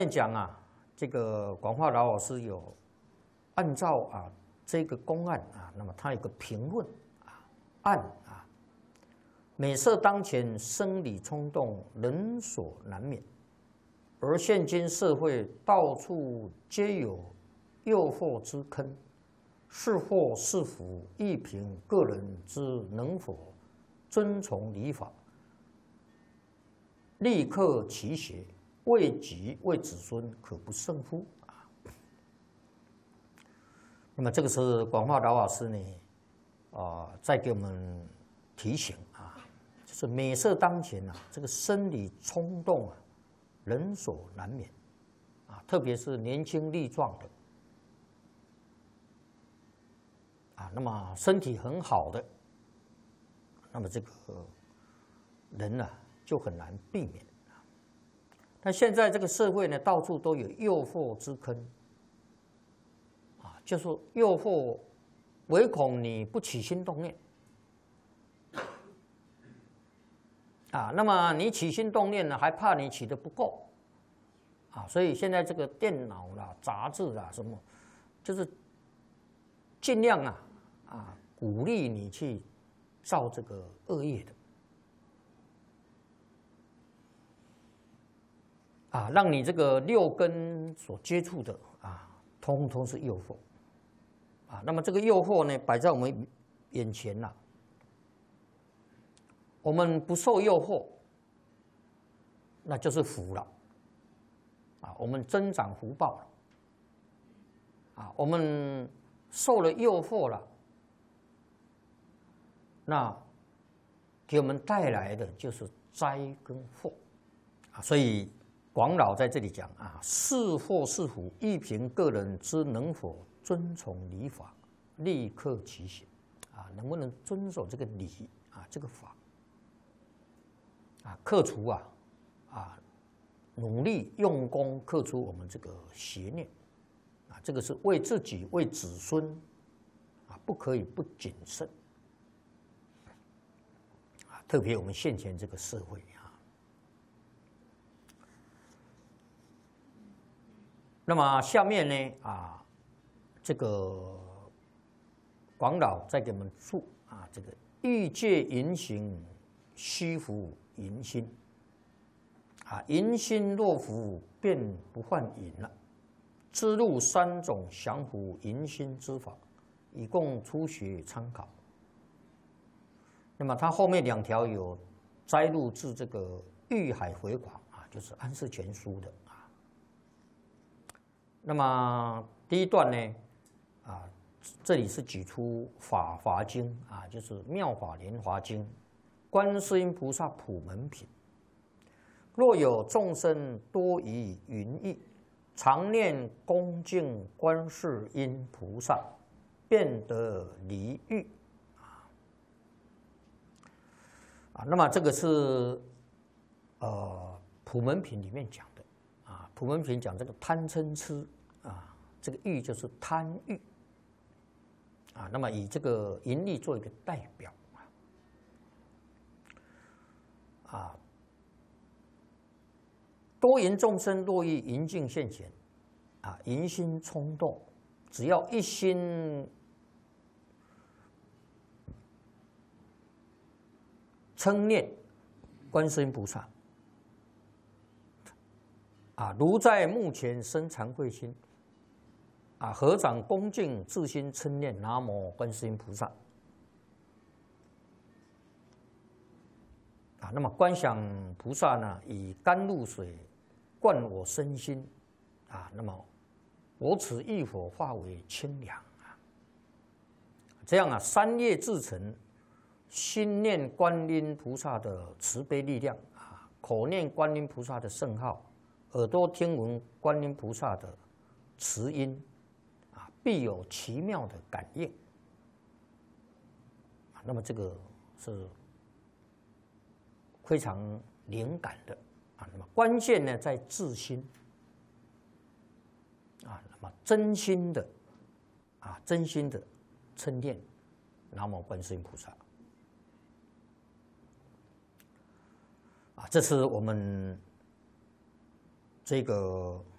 讲啊，这个广化老师有按照这个公案那么他有个评论案美色当前，生理冲动人所难免，而现今社会到处皆有诱惑之坑，是祸是福，亦凭个人之能否遵从礼法，立克其邪。为己为子孙，可不胜乎那么这个是广化老师呢在给我们提醒就是美色当前这个生理冲动人所难免特别是年轻力壮的那么身体很好的，那么这个人就很难避免。但现在这个社会呢，到处都有诱惑之坑就是诱惑，唯恐你不起心动念那么你起心动念呢，还怕你起得不够所以现在这个电脑啦、杂志啦什么，就是尽量鼓励你去造这个恶业的。让你这个六根所接触的通通是诱惑那么这个诱惑呢，摆在我们眼前我们不受诱惑，那就是福了我们增长福报了我们受了诱惑了，那给我们带来的就是灾跟祸所以广老在这里讲是祸是福，亦凭个人之能否遵从礼法，立克其邪能不能遵守这个礼这个法克除努力用功克除我们这个邪念这个是为自己为子孙不可以不谨慎特别我们现前这个社会那么下面呢这个广老再给我们注这个欲界淫行，虚浮淫心淫心若浮，便不犯淫了。知录3种降伏淫心之法，以供初学参考。那么他后面2条有摘录自这个玉海回广就是安世全书的那么第一段呢这里是举出法华经就是妙法莲华经观世音菩萨普门品。若有众生多疑云意，常念恭敬观世音菩萨，便得离欲那么这个是普门品里面讲的普门品讲这个贪嗔痴这个欲就是贪欲那么以这个淫力做一个代表多淫众生若遇淫境现前淫心冲动，只要一心称念观世音菩萨如在目前生惭愧心合掌恭敬自心称念南无观世音菩萨那么观想菩萨呢，以甘露水灌我身心那么我此欲火化为清凉这样3业自成，心念观音菩萨的慈悲力量口念观音菩萨的圣号，耳朵听闻观音菩萨的慈音必有奇妙的感应那么这个是非常灵感的那么关键呢在自心那么真心的称念南无观世音菩萨这是我们这个